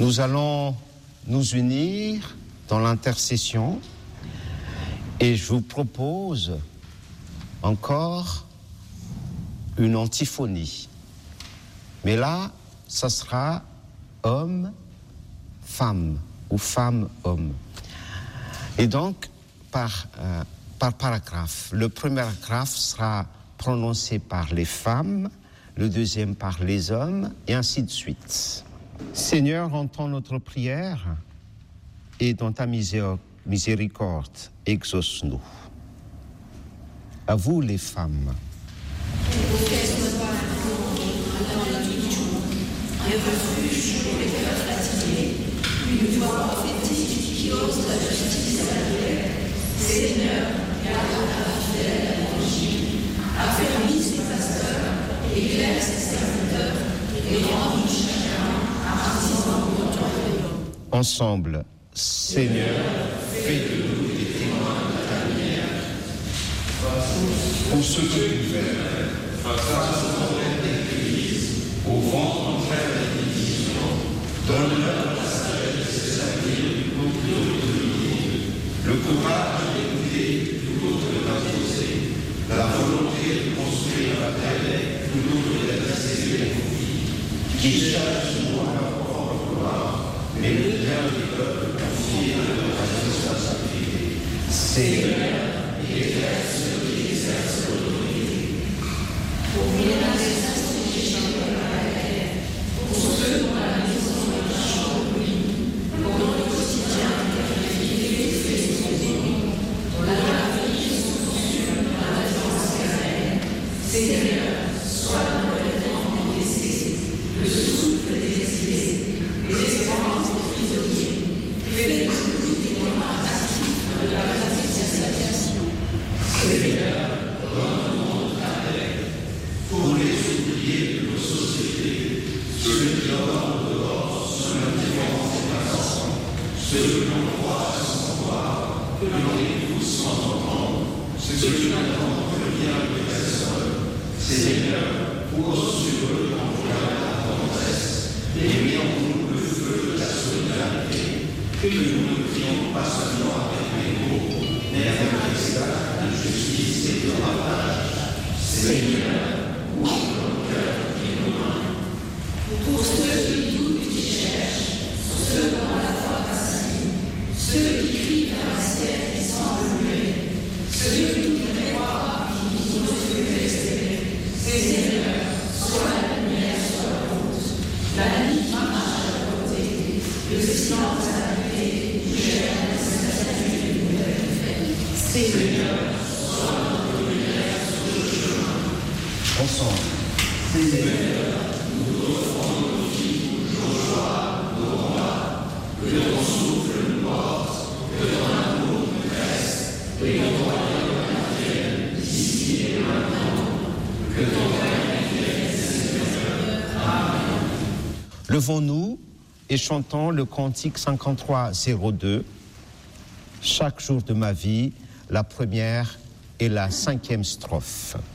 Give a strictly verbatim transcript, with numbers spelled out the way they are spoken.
Nous allons nous unir dans l'intercession et je vous propose encore une antiphonie. Mais là, ça sera homme, femme ou femme, homme. Et donc, par, euh, par paragraphe, le premier paragraphe sera prononcé par les femmes, le deuxième par les hommes, et ainsi de suite. Seigneur, entends notre prière et dans ta miséricorde, exauce-nous. À vous les femmes. Une voix prophétique qui ose la justice et la paix. Seigneur, garde ta fidèle à l'évangile, affermis ses pasteurs, éclaire ses serviteurs, et rend chacun artisan de ton royaume. Ensemble, Seigneur, fais de nous des témoins de ta lumière. Pour ceux qui gouvernent, face au problème de l'Église, au vent contraire de la division, donne-leur la sagesse et l'avenir du couple d'autonomie, le courage d'écouter plutôt que de m'imposer, la volonté de construire la paix plutôt que d'adresser les conflits, qui cherchent souvent leur propre gloire, mais le bien du peuple confie à leur responsabilité. Seigneur, éclaire ceux qui exercent l'autorité. Pour bien les institutions de la paix, pour ceux dont la maison est un champ de ruines, pour le quotidien terrifié et fait dont la vie se consume par la défense carrée. Seigneur, sois le revêtement des blessés, le souffle des exilés, les espérances des prisonniers, fais de nous des témoins actifs de la réconciliation. Seigneur, donne-nous ta paix pour les oubliés de nos sociétés, ceux qui entendent dehors sur l'indifférence des passants, ceux que l'on croit sans voir, que l'on écoute sans entendre, ceux qui n'attendent que le bien de personne. Seigneur, pose sur eux l'envoi de la tendresse, et mets en nous le feu de la solidarité, que nous ne prions pas seulement avec les mots, mais avec des actes de justice et de ravage. Seigneur, ouvre nos cœurs et nos mains. Pour ceux qui doutent, qui cherchent, ceux dont la foi fascine, ceux qui crient vers un ciel qui semble muet, ceux qui voudraient croire et qui n'osent plus espérer. Seigneur, sois la lumière sur la route, la nuit marche à la côté, le silence à la paix, gère la statue de nouvelles fêtes. Seigneur, sois notre lumière sur le chemin. Ensemble, Seigneur, nous offrons nos vies, nos joies, nos combats, que ton souffle nous porte, que ton amour nous reste, et que ton royaume advienne d'ici et maintenant, que ton règne vienne, Seigneur. Amen. Levons-nous et chantons le cantique cinquante-trois zéro deux. Chaque jour de ma vie, la première et la cinquième strophe.